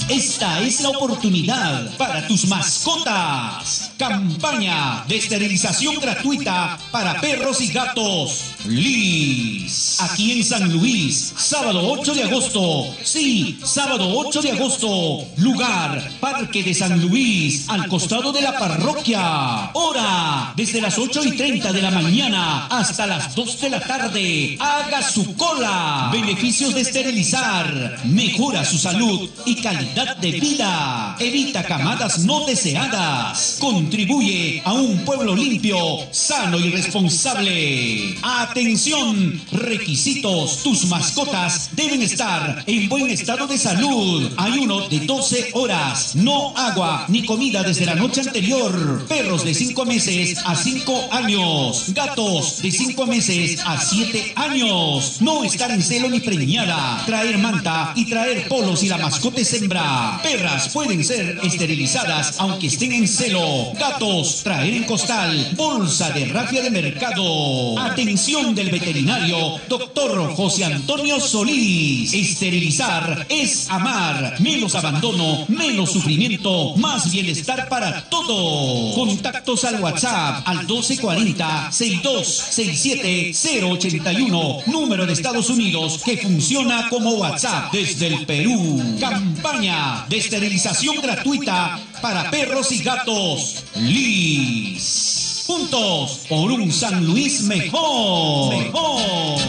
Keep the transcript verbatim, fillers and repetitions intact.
esta es la oportunidad para tus mascotas. Campaña de esterilización gratuita para perros y gatos. Liz. Aquí en San Luis, sábado ocho de agosto. Sí, sábado ocho de agosto. Lugar, Parque de San Luis, al costado de la parroquia. Hora, desde las ocho y treinta de la mañana hasta las dos de la tarde. Haga su cola. Beneficios de esterilizar. Mejora su salud y calidad de vida. Evita camadas no deseadas. Contribuye a un pueblo limpio, sano y responsable. Atención, requisitos. Tus mascotas deben estar en buen estado de salud. Ayuno de doce horas. No agua ni comida desde la noche anterior. Perros de cinco meses a cinco años. Gatos de cinco meses a siete años. No estar en celo ni preñada. Traer manta y traer polos si la mascota es hembra. Perras pueden ser esterilizadas aunque estén en celo. Gatos, traer en costal. Bolsa de rafia de mercado. Atención del veterinario, doctor José Antonio Solís. Esterilizar es amar. Menos abandono, menos sufrimiento, más bienestar para todos. Contactos al WhatsApp al doce cuarenta, sesenta y dos sesenta y siete, cero ochenta y uno. Número de Estados Unidos que funciona como WhatsApp desde el Perú. Campaña de esterilización gratuita para perros y gatos. Liz. Juntos por un San Luis mejor. Mejor.